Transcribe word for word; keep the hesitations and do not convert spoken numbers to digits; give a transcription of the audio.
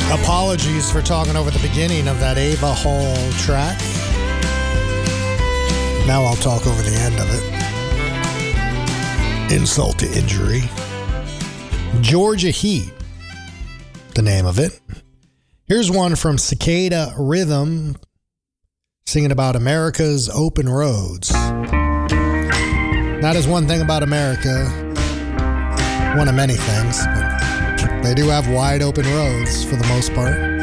Apologies for talking over the beginning of that Ava Hall track. Now I'll talk over the end of it. Insult to injury. Georgia Heat, the name of it. Here's one from Cicada Rhythm, singing about America's open roads. That is one thing about America, one of many things, but they do have wide open roads for the most part.